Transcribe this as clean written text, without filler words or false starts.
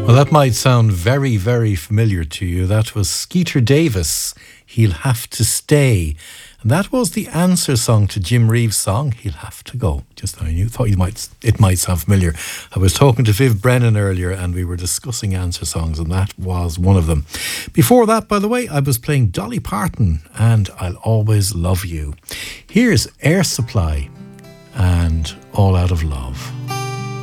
Well, that might sound very, very familiar to you. That was Skeeter Davis, He'll Have to Stay. And that was the answer song to Jim Reeves' song, He'll Have to Go. Just now, you thought it might sound familiar. I was talking to Viv Brennan earlier and we were discussing answer songs, and that was one of them. Before that, by the way, I was playing Dolly Parton and I'll Always Love You. Here's Air Supply and All Out of Love.